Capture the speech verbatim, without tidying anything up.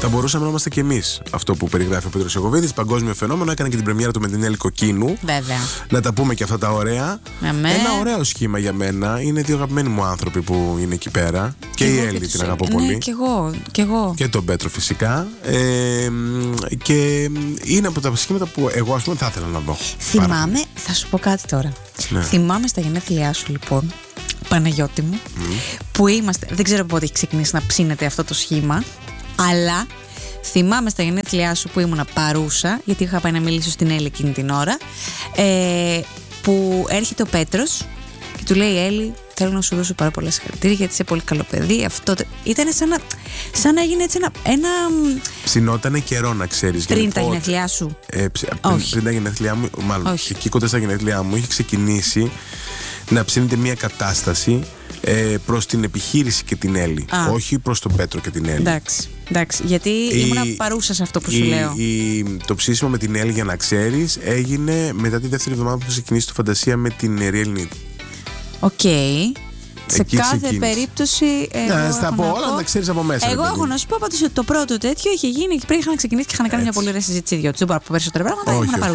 Θα μπορούσαμε να είμαστε κι εμείς αυτό που περιγράφει ο Πέτρος Ιακωβίδης. Παγκόσμιο φαινόμενο, έκανε και την πρεμιέρα του με την Έλλη Κοκκίνου. Βέβαια. Να τα πούμε και αυτά τα ωραία. Αμέ. Ένα ωραίο σχήμα για μένα. Είναι δύο αγαπημένοι μου άνθρωποι που είναι εκεί πέρα. Και, και η Έλλη την αγαπώ ναι, πολύ. Και εγώ, και εγώ. Και τον Πέτρο φυσικά. Ε, και είναι από τα σχήματα που εγώ, ας πούμε, θα ήθελα να δω. Θυμάμαι, θα σου πω κάτι τώρα. Ναι. Θυμάμαι στα γενέθλιά σου, λοιπόν, Παναγιώτη μου, mm. που είμαστε. Δεν ξέρω πότε έχει ξεκινήσει να ψήνεται αυτό το σχήμα, αλλά θυμάμαι στα γενέθλιά σου που ήμουνα παρούσα, γιατί είχα πάει να μιλήσω στην Έλλη εκείνη την ώρα. Ε, που έρχεται ο Πέτρος και του λέει: Έλλη, θέλω να σου δώσω πάρα πολλά συγχαρητήρια γιατί είσαι πολύ καλό παιδί. Αυτό ήταν σαν να, σαν να έγινε έτσι ένα. ένα... Ψινότανε καιρό, να ξέρεις. Πριν τα γενέθλιά σου. Ε, ψ, πριν, πριν τα γενέθλιά μου, μάλλον Όχι. εκεί κοντά στα γενέθλιά μου, είχε ξεκινήσει να ψήνεται μια κατάσταση ε, προς την επιχείρηση και την Έλλη. Α. Όχι προς τον Πέτρο και την Έλλη. Εντάξει, εντάξει, γιατί η, ήμουνα παρούσα σε αυτό που σου η, λέω. Η, το ψήσιμο με την Έλλη, για να ξέρεις, έγινε μετά τη δεύτερη εβδομάδα που είχε ξεκινήσει το Φαντασία με την Ριέλνη. Οκ. Okay. Σε εκεί κάθε ξεκίνησε. περίπτωση. Να στα πω όλα, να τα ξέρεις από μέσα. Εγώ έχω να σου πω πάντως ότι το πρώτο τέτοιο είχε γίνει και πριν είχαν ξεκινήσει και είχαν κάνει μια πολύ ωραία συζήτηση δυο του. Δεν μπορώ να πω περισσότερα πράγματα. Όχι, όχι.